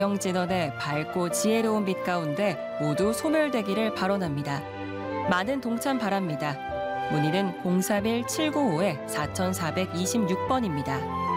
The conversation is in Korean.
진원의 밝고 지혜로운 빛 가운데 모두 소멸되기를 발언합니다. 많은 동참 바랍니다. 문의는 031-795-4426번입니다.